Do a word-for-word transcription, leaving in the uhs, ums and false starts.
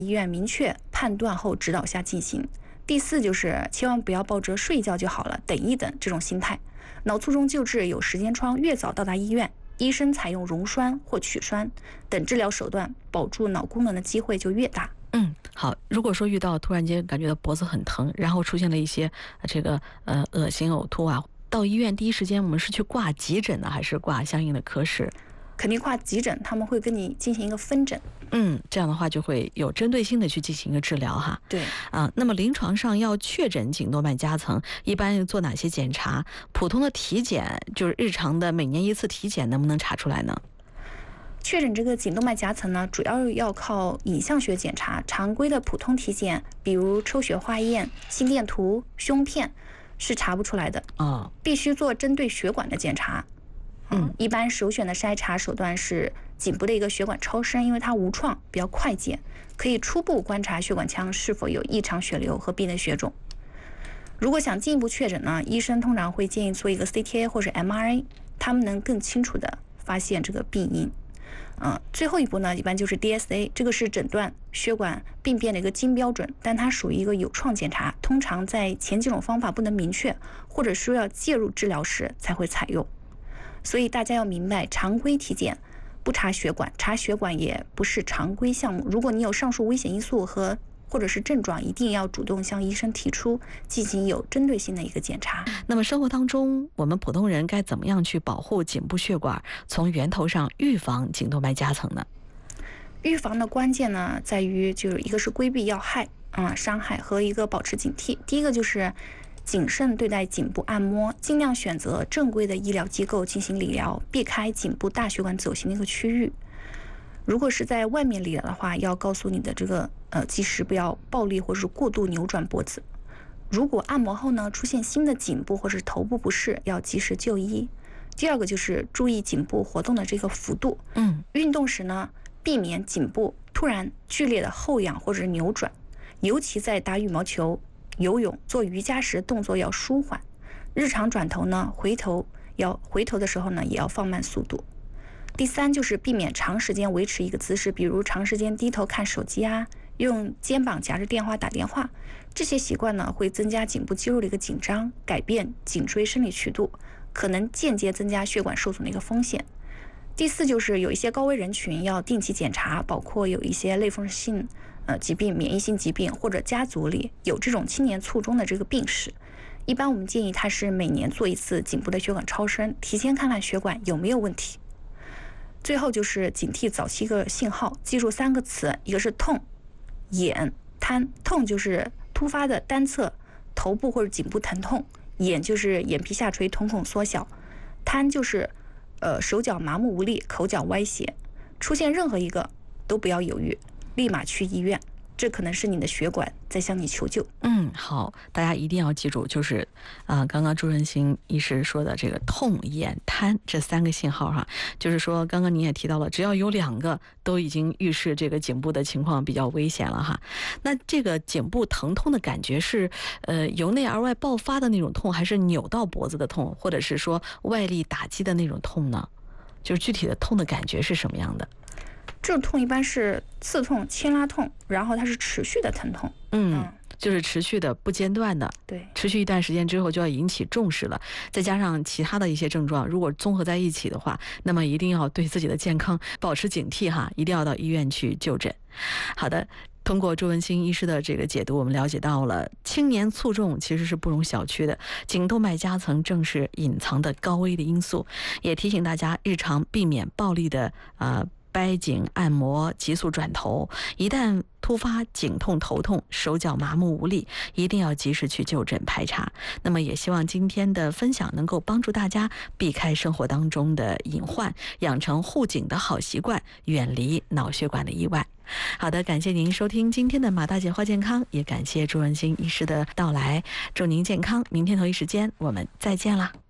医院明确判断后指导下进行。第四就是千万不要抱着睡一觉就好了，等一等这种心态。脑卒中救治有时间窗，越早到达医院，医生采用溶栓或取栓等治疗手段，保住脑功能的机会就越大。 嗯，好。如果说遇到突然间感觉到脖子很疼，然后出现了一些这个呃恶心呕吐啊，到医院第一时间我们是去挂急诊呢，还是挂相应的科室？ 肯定挂急诊，他们会跟你进行一个分诊。 嗯，这样的话就会有针对性的去进行一个治疗哈。 对啊，那么临床上要确诊颈动脉夹层，一般做哪些检查？普通的体检就是日常的每年一次体检，能不能查出来呢？ 确诊这个颈动脉夹层呢，主要要靠影像学检查。常规的普通体检，比如抽血化验、心电图、胸片，是查不出来的啊、哦， 必须做针对血管的检查。 嗯， 一般首选的筛查手段是颈部的一个血管超声，因为它无创，比较快捷，可以初步观察血管腔是否有异常血流和病变血肿。如果想进一步确诊呢，医生通常会建议做一个 C T A 或者 M R I， 他们能更清楚的发现这个病因。嗯，最后一步呢，一般就是 D S A， 这个是诊断血管病变的一个金标准，但它属于一个有创检查，通常在前几种方法不能明确，或者说要介入治疗时才会采用。所以大家要明白，常规体检不查血管，查血管也不是常规项目。如果你有上述危险因素和或者是症状，一定要主动向医生提出，进行有针对性的一个检查。 那么生活当中，我们普通人该怎么样去保护颈部血管，从源头上预防颈动脉夹层呢？ 预防的关键呢，在于就是一个是规避要害啊、嗯、伤害和一个保持警惕。第一个就是谨慎对待颈部按摩，尽量选择正规的医疗机构进行理疗，避开颈部大血管走形的一个区域。如果是在外面理疗的话，要告诉你的这个呃技师不要暴力或是过度扭转脖子。如果按摩后呢出现新的颈部或是头部不适，要及时就医。第二个就是注意颈部活动的这个幅度， 嗯， 运动时呢避免颈部突然剧烈的后仰或者扭转，尤其在打羽毛球、游泳、做瑜伽时动作要舒缓。日常转头呢，回头要回头的时候呢，也要放慢速度。第三就是避免长时间维持一个姿势，比如长时间低头看手机啊，用肩膀夹着电话打电话，这些习惯呢会增加颈部肌肉的一个紧张，改变颈椎生理曲度，可能间接增加血管受损的一个风险。第四就是有一些高危人群要定期检查，包括有一些类风湿性呃疾病、免疫性疾病，或者家族里有这种青年卒中的这个病史。一般我们建议他是每年做一次颈部的血管超声，提前看看血管有没有问题。最后就是警惕早期一个信号，记住三个词，一个是痛、眼、瘫。痛就是突发的单侧头部或者颈部疼痛，眼就是眼皮下垂、瞳孔缩小，瘫就是呃手脚麻木无力、口角歪斜。出现任何一个都不要犹豫，立马去医院，这可能是你的血管在向你求救。 嗯，好，大家一定要记住，就是啊、呃，刚刚朱润新医师说的这个痛、眼、瘫这三个信号哈，就是说刚刚您也提到了，只要有两个都已经预示这个颈部的情况比较危险了哈。那这个颈部疼痛的感觉是呃由内而外爆发的那种痛，还是扭到脖子的痛，或者是说外力打击的那种痛呢？就是具体的痛的感觉是什么样的？ 这种痛一般是刺痛、牵拉痛，然后它是持续的疼痛。 嗯。 嗯就是持续的不间断的， 对， 持续一段时间之后就要引起重视了，再加上其他的一些症状，如果综合在一起的话，那么一定要对自己的健康保持警惕哈，一定要到医院去就诊。好的，通过朱文新医师的这个解读，我们了解到了青年卒中其实是不容小觑的，颈动脉夹层正是隐藏的高危的因素，也提醒大家日常避免暴力的呃掰颈按摩、急速转头，一旦突发颈痛、头痛、手脚麻木无力，一定要及时去就诊排查。那么也希望今天的分享能够帮助大家避开生活当中的隐患，养成护颈的好习惯，远离脑血管的意外。好的，感谢您收听今天的马大姐话健康，也感谢朱文新医师的到来，祝您健康，明天同一时间我们再见啦。